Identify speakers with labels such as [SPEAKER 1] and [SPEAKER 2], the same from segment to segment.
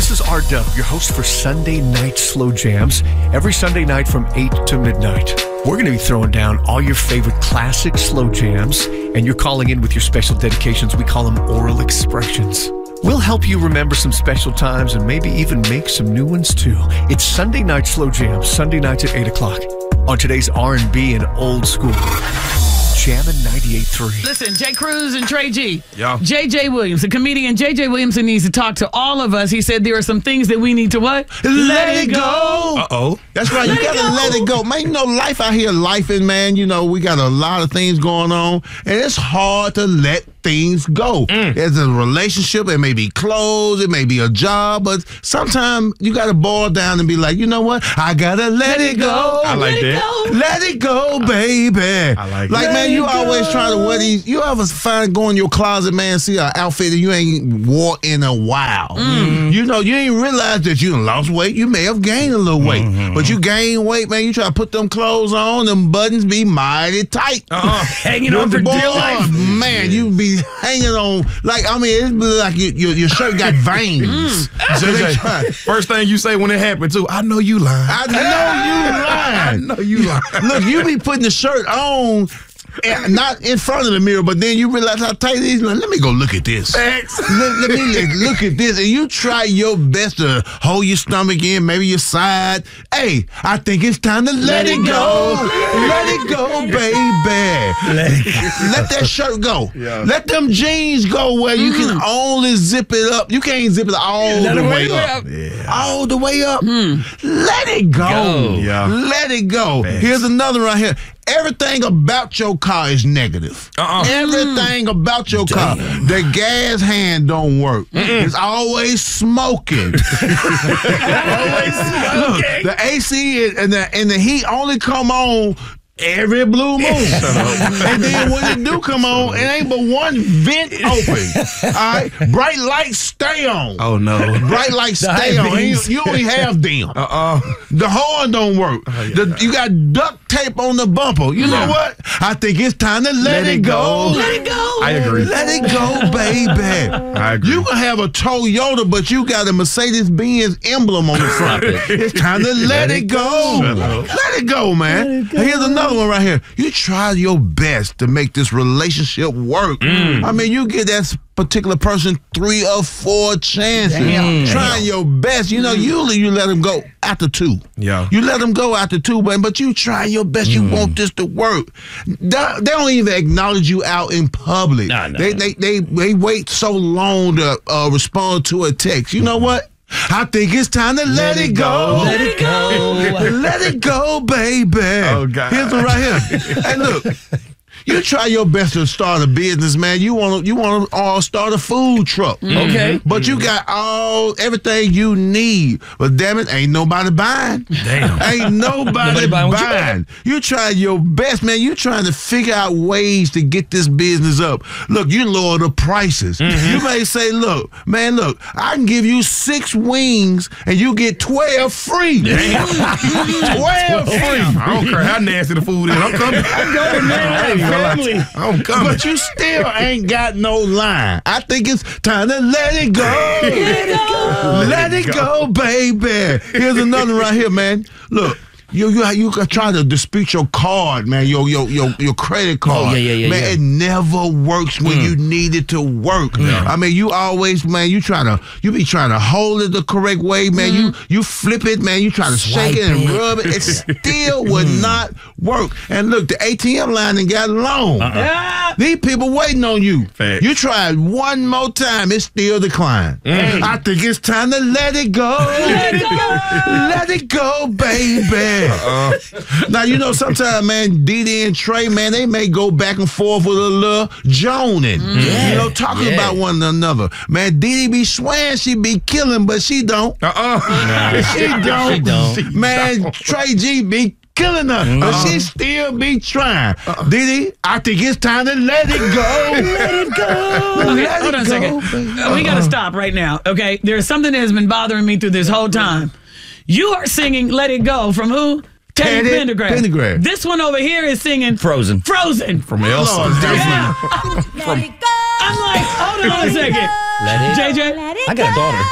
[SPEAKER 1] This is R-Dub, your host for Sunday Night Slow Jams, every Sunday night from 8 to midnight. We're going to be throwing down all your favorite classic slow jams, and you're calling in with your special dedications. We call them oral expressions. We'll help you remember some special times and maybe even make some new ones too. It's Sunday Night Slow Jams, Sunday nights at 8 o'clock on today's R&B and old school. Jammin' 98.3.
[SPEAKER 2] Listen, Jay Cruz and Trey G.
[SPEAKER 3] Yeah.
[SPEAKER 2] J.J. Williams, the comedian J.J. Williamson needs to talk to all of us. He said there are some things that we need to what?
[SPEAKER 4] Let it go.
[SPEAKER 3] Uh-oh.
[SPEAKER 4] That's right. You got to let it go. Man, you know, life out here, lifing, man. You know, we got a lot of things going on, and it's hard to let things go. There's a relationship. It may be clothes. It may be a job. But sometimes you got to boil down and be like, you know what? I got to let it go.
[SPEAKER 3] I like that.
[SPEAKER 4] Let it go, baby.
[SPEAKER 3] I like
[SPEAKER 4] Like,
[SPEAKER 3] it.
[SPEAKER 4] man, you always try to wear these. You ever go in your closet, man, see an outfit that you ain't wore in a while. You know, you ain't realize that you done lost weight. You may have gained a little weight. But you gain weight, man. You try to put them clothes on, them buttons be mighty tight.
[SPEAKER 2] Hanging on for
[SPEAKER 4] Boy,
[SPEAKER 2] dear life.
[SPEAKER 4] man, you be hanging on, like, I mean, it be like your shirt got veins. So they try.
[SPEAKER 3] First thing you say when it happened, too, I know you lying.
[SPEAKER 4] I know you lying.
[SPEAKER 3] I know you lying.
[SPEAKER 4] Look, you be putting the shirt on, not in front of the mirror, but then you realize how tight it is. Like, let me go look at this. Let me look at this. And you try your best to hold your stomach in, maybe your side. Hey, I think it's time to let it go. Let it go, baby. Let that shirt go.
[SPEAKER 3] Yeah.
[SPEAKER 4] Let them jeans go where you can only zip it up. You can't zip it all the way up.
[SPEAKER 3] Yeah.
[SPEAKER 4] All the way up. Let it go.
[SPEAKER 3] Yeah.
[SPEAKER 4] Let it go.
[SPEAKER 3] Thanks.
[SPEAKER 4] Here's another right here. Everything about your car is negative. Everything about your car. The gas hand don't work. It's always smoking. Look, the AC and the heat only come on every blue moon. And then when it do come on, it ain't but one vent open. All right? Bright lights stay on.
[SPEAKER 3] Oh, no.
[SPEAKER 4] Bright lights stay on. You only have them. The horn don't work. You got duct tape on the bumper. You know what? I think it's time to let it go.
[SPEAKER 2] Let it go.
[SPEAKER 3] I agree.
[SPEAKER 4] Let it go, baby.
[SPEAKER 3] I agree.
[SPEAKER 4] You can have a Toyota, but you got a Mercedes-Benz emblem on the front. It's time to let it go. Let it go, man. Here's another one right here. You try your best to make this relationship work. I mean, you give that particular person 3 or 4 chances. Trying your best. You know, usually you let them go after 2.
[SPEAKER 3] Yeah.
[SPEAKER 4] You let them go after 2, but you try your best. You want this to work. They don't even acknowledge you out in public. They wait so long to respond to a text. You know what? I think it's time to let it go.
[SPEAKER 2] Let it go.
[SPEAKER 4] Let it go, baby.
[SPEAKER 3] Oh, God.
[SPEAKER 4] Here's one right here. Hey, look. You try your best to start a business, man. You want to start a food truck.
[SPEAKER 2] Okay.
[SPEAKER 4] But you got everything you need. But damn it, ain't nobody buying.
[SPEAKER 3] Damn.
[SPEAKER 4] Ain't nobody buying. You try your best, man. You trying to figure out ways to get this business up. Look, you lower the prices. You may say, look, I can give you 6 wings and you get 12 free.
[SPEAKER 3] Damn.
[SPEAKER 4] 12 free.
[SPEAKER 3] I don't care how nasty the food is. I'm coming.
[SPEAKER 2] I'm going, man. Family.
[SPEAKER 3] I'm coming.
[SPEAKER 4] But you still ain't got no line. I think it's time to let it go. Let it go, baby. Here's another right here, man. Look. You try to dispute your card, man, your credit card. Man, it never works when you need it to work. I mean, you always, man, you be trying to hold it the correct way, man. You flip it, man. You try to shake it and rub it. It still would not work. And look, the ATM line done got long. These people waiting on you.
[SPEAKER 3] Facts.
[SPEAKER 4] You tried one more time, it still declined. I think it's time to let it go.
[SPEAKER 2] Let it go.
[SPEAKER 4] Let it go, baby. Now, you know, sometimes, man, Didi and Trey, man, they may go back and forth with a little joning. You know, talking about one another. Man, Didi be swearing she be killing, but she don't. She don't. Man, Trey G be killing her, but she still be trying. Didi, I think it's time to let it go. Let it go.
[SPEAKER 2] Okay, hold on a second. We got to stop right now, okay? There's something that has been bothering me through this whole time. You are singing Let It Go from who? Teddy Pendergrass. This one over here is singing
[SPEAKER 5] Frozen.
[SPEAKER 3] From Elsa.
[SPEAKER 2] Yeah. I'm like, hold on a second.
[SPEAKER 5] Let it
[SPEAKER 2] JJ?
[SPEAKER 5] I got a daughter.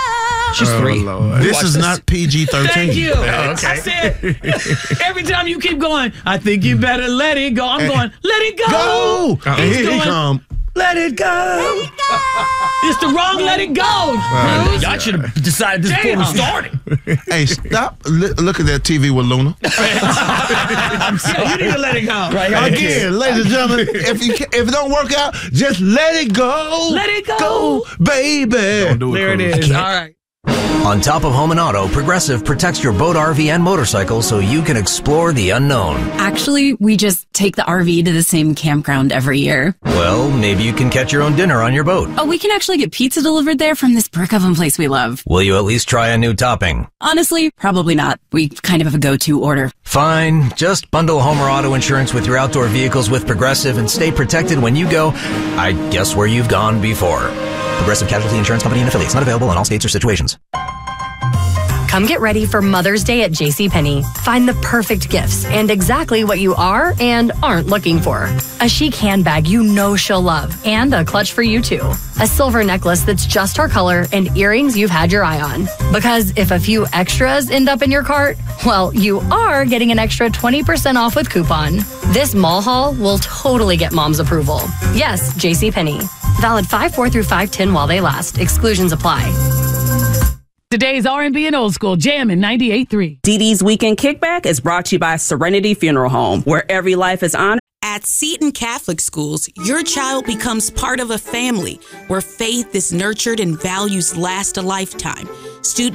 [SPEAKER 5] She's 3.
[SPEAKER 4] This is not PG-13.
[SPEAKER 2] Thank you.
[SPEAKER 3] Okay.
[SPEAKER 2] I said, every time you keep going, I think you better let it go. I'm going, let it go.
[SPEAKER 4] Go! And
[SPEAKER 2] He's
[SPEAKER 4] here he
[SPEAKER 2] going,
[SPEAKER 4] come.
[SPEAKER 2] let it go. It's the wrong let it go. Bruce.
[SPEAKER 5] Y'all should have decided this before we started.
[SPEAKER 4] Hey, stop. Look at that TV with Luna.
[SPEAKER 2] You need to let it go.
[SPEAKER 5] Right.
[SPEAKER 4] Again, ladies and gentlemen, if it don't work out, just let it go.
[SPEAKER 2] Let it go.
[SPEAKER 4] Baby.
[SPEAKER 3] Don't do it,
[SPEAKER 2] There it
[SPEAKER 3] Cruz.
[SPEAKER 2] is. All right.
[SPEAKER 6] On top of home and auto, Progressive protects your boat, RV, and motorcycle so you can explore the unknown.
[SPEAKER 7] Actually, we just take the RV to the same campground every year.
[SPEAKER 6] Well, maybe you can catch your own dinner on your boat.
[SPEAKER 7] Oh, we can actually get pizza delivered there from this brick oven place we love.
[SPEAKER 6] Will you at least try a new topping?
[SPEAKER 7] Honestly, probably not. We kind of have a go-to order.
[SPEAKER 6] Fine. Just bundle home or auto insurance with your outdoor vehicles with Progressive and stay protected when you go, I guess, where you've gone before. Progressive Casualty Insurance Company and affiliates. Not available in all states or situations.
[SPEAKER 8] Come get ready for Mother's Day at JCPenney. Find the perfect gifts and exactly what you are and aren't looking for. A chic handbag you know she'll love and a clutch for you too. A silver necklace that's just her color and earrings you've had your eye on. Because if a few extras end up in your cart, well, you are getting an extra 20% off with coupon. This mall haul will totally get mom's approval. Yes, JCPenney. Valid 5/4 through 5/10 while they last. Exclusions apply.
[SPEAKER 2] Today's R&B and old school jam in 98.3.
[SPEAKER 9] Dee Dee's Weekend Kickback is brought to you by Serenity Funeral Home, where every life is honored.
[SPEAKER 10] At Seton Catholic Schools, your child becomes part of a family where faith is nurtured and values last a lifetime. Students